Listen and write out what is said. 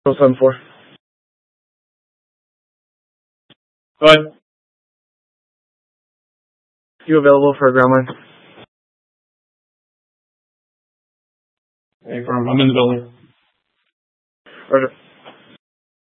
074. Go ahead. You available for a ground line? Hey, I'm in the building. Roger.